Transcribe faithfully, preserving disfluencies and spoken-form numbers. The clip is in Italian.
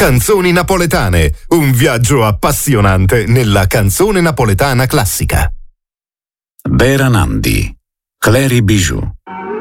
Canzoni napoletane, un viaggio appassionante nella canzone napoletana classica. Vera Nandi, Clery Bijou.